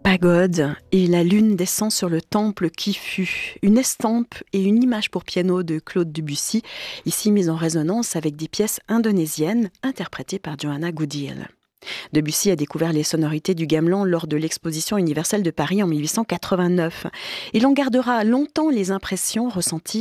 Pagode et la lune descend sur le temple qui fut. Une estampe et une image pour piano de Claude Debussy, ici mise en résonance avec des pièces indonésiennes interprétées par Johanna Goodil. Debussy a découvert les sonorités du gamelan lors de l'exposition universelle de Paris en 1889. Il en gardera longtemps les impressions ressenties